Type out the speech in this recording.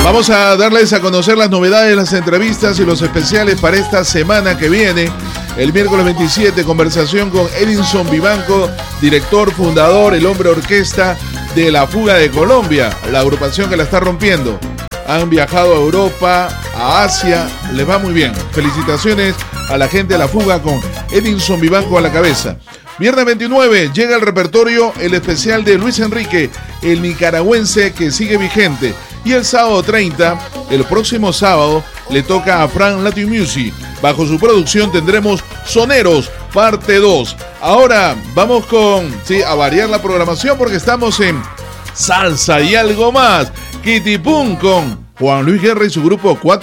Vamos a darles a conocer las novedades, las entrevistas y los especiales para esta semana que viene. El miércoles 27, conversación con Edinson Vivanco, director, fundador, el hombre orquesta de La Fuga de Colombia, la agrupación que la está rompiendo. Han viajado a Europa, a Asia, les va muy bien. Felicitaciones a la gente de La Fuga con Edinson Vivanco a la cabeza. Viernes 29 llega al repertorio el especial de Luis Enrique, el nicaragüense que sigue vigente. Y el sábado 30, el próximo sábado, le toca a Frank Latin Music. Bajo su producción tendremos Soneros, parte 2. Ahora vamos a variar la programación porque estamos en Salsa y algo más. Kitty Pum con Juan Luis Guerra y su grupo 4.